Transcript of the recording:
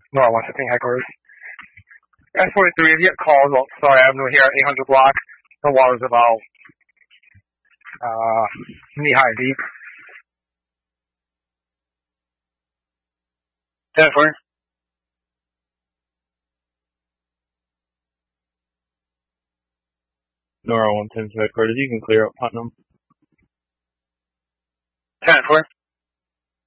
No, I want to think headquarters. S43, if you get calls about Star Avenue here at 800 block, the water's about knee-high deep. 10-4. Nora 110 headquarters. You can clear up Putnam. 10-4.